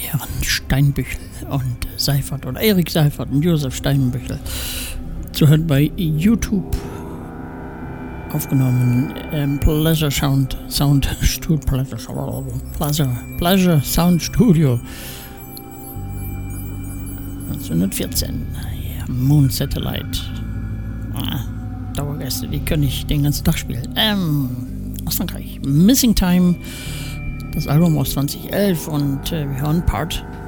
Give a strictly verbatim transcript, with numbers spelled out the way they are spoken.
Herren Steinbüchel und Seifert oder Erik Seifert und Josef Steinbüchel. Zu hören bei YouTube aufgenommen im Pleasure Sound Sound Studio Pleasure, Pleasure, Pleasure Sound Studio neunzehnhundertvierzehn. Ja, Moon Satellite. Ah, Dauergäste, die können ich den ganzen Tag spielen. Ähm, aus Frankreich. Missing Time. Das Album aus zwanzig elf und äh, wir hören Part